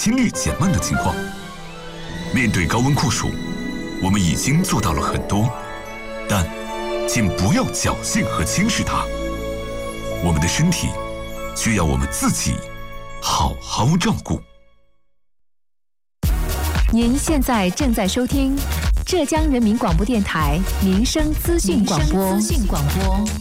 心率减慢的情况。面对高温酷暑，我们已经做到了很多，但请不要侥幸和轻视它。我们的身体需要我们自己好好照顾。 您现在正在收听浙江人民广播电台民生资讯广播。